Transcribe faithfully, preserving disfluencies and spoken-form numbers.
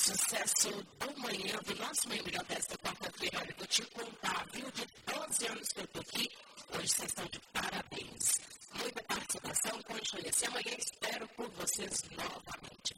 sucesso do manhã, do nosso Manhã Melhor desta quarta-feira. Olha, vou te contar, viu? De doze anos que eu tô aqui, hoje vocês estão de parabéns. Muita participação, continue assim. Amanhã espero por vocês novamente.